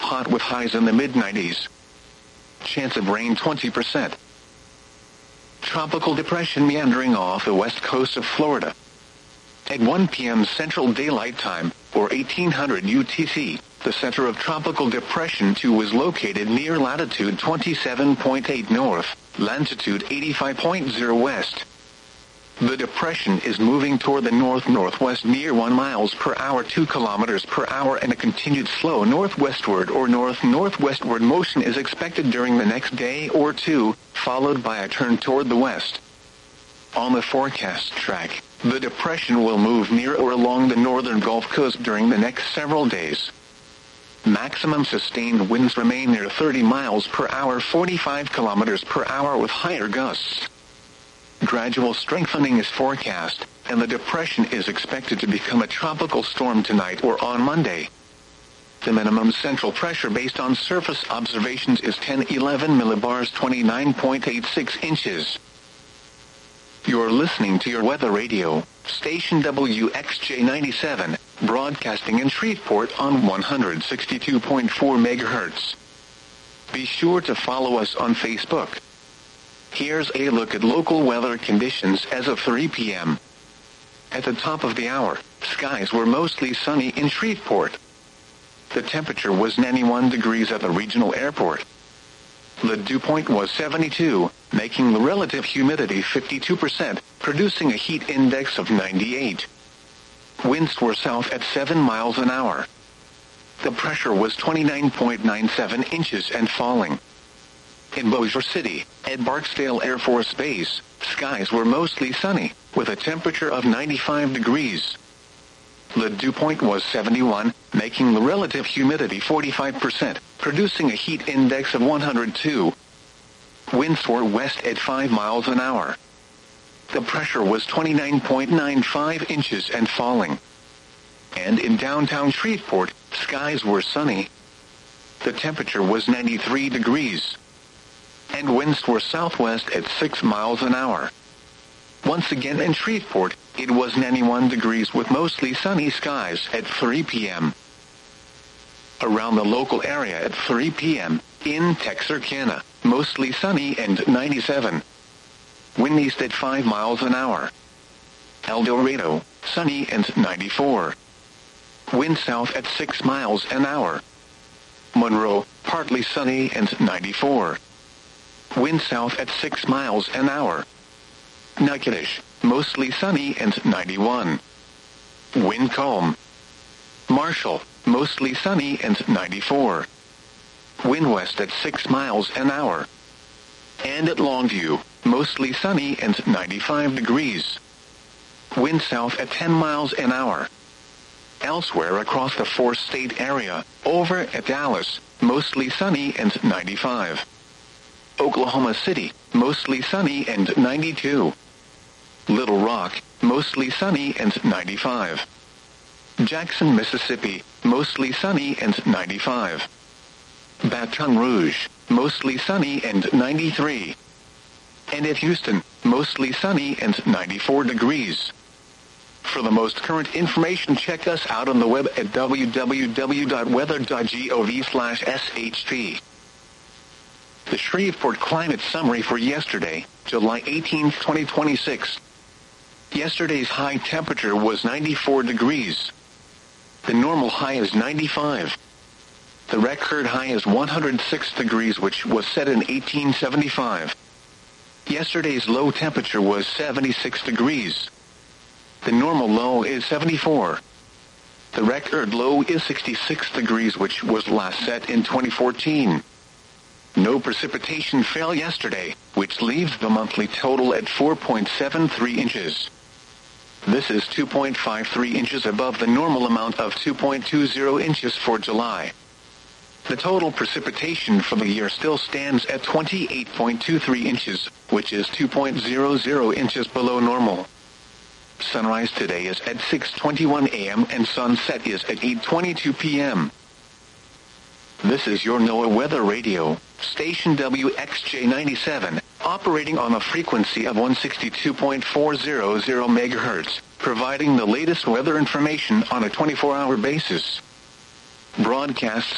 hot with highs in the mid-90s. Chance of rain 20%. Tropical depression meandering off the west coast of Florida. At 1 p.m. Central Daylight Time, or 1800 UTC, the center of Tropical Depression 2 is located near latitude 27.8 north, longitude 85.0 west. The depression is moving toward the north-northwest near 1 miles per hour 2 kilometers per hour, and a continued slow northwestward or north-northwestward motion is expected during the next day or two, followed by a turn toward the west. On the forecast track, the depression will move near or along the northern Gulf Coast during the next several days. Maximum sustained winds remain near 30 miles per hour 45 kilometers per hour with higher gusts. Gradual strengthening is forecast, and the depression is expected to become a tropical storm tonight or on Monday. The minimum central pressure based on surface observations is 1011 millibars 29.86 inches. You're listening to your weather radio, station WXJ97, broadcasting in Shreveport on 162.4 MHz. Be sure to follow us on Facebook. Here's a look at local weather conditions as of 3 p.m. At the top of the hour, skies were mostly sunny in Shreveport. The temperature was 91 degrees at the regional airport. The dew point was 72, making the relative humidity 52%, producing a heat index of 98. Winds were south at 7 miles an hour. The pressure was 29.97 inches and falling. In Bossier City, at Barksdale Air Force Base, skies were mostly sunny, with a temperature of 95 degrees. The dew point was 71, making the relative humidity 45%, producing a heat index of 102. Winds were west at 5 miles an hour. The pressure was 29.95 inches and falling. And in downtown Shreveport, skies were sunny. The temperature was 93 degrees. And winds were southwest at 6 miles an hour. Once again in Shreveport, it was 91 degrees with mostly sunny skies at 3 p.m. Around the local area at 3 p.m., in Texarkana, mostly sunny and 97. Wind east at 5 miles an hour. El Dorado, sunny and 94. Wind south at 6 miles an hour. Monroe, partly sunny and 94. Wind south at 6 miles an hour. Natchitoches, mostly sunny and 91. Wind calm. Marshall, mostly sunny and 94. Wind west at 6 miles an hour. And at Longview, mostly sunny and 95 degrees. Wind south at 10 miles an hour. Elsewhere across the four-state area, over at Dallas, mostly sunny and 95. Oklahoma City, mostly sunny and 92. Little Rock, mostly sunny and 95. Jackson, Mississippi, mostly sunny and 95. Baton Rouge, mostly sunny and 93. And at Houston, mostly sunny and 94 degrees. For the most current information, check us out on the web at www.weather.gov/SHP. The Shreveport Climate Summary for yesterday, July 18, 2026. Yesterday's high temperature was 94 degrees. The normal high is 95. The record high is 106 degrees, which was set in 1875. Yesterday's low temperature was 76 degrees. The normal low is 74. The record low is 66 degrees, which was last set in 2014. No precipitation fell yesterday, which leaves the monthly total at 4.73 inches. This is 2.53 inches above the normal amount of 2.20 inches for July. The total precipitation for the year still stands at 28.23 inches, which is 2.00 inches below normal. Sunrise today is at 6:21 a.m. and sunset is at 8:22 p.m. This is your NOAA Weather Radio, station WXJ97, operating on a frequency of 162.400 MHz, providing the latest weather information on a 24-hour basis. Broadcasts